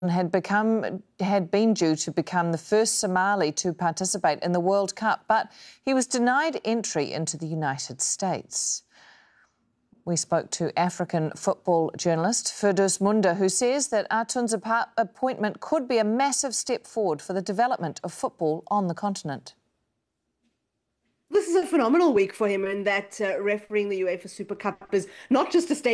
had been due to become the first Somali to participate in the World Cup, but he was denied entry into the United States. We spoke to African football journalist Firdous Munda, who says that Atun's appointment could be a massive step forward for the development of football on the continent. This is a phenomenal week for him, and that refereeing the UEFA Super Cup is not just a statement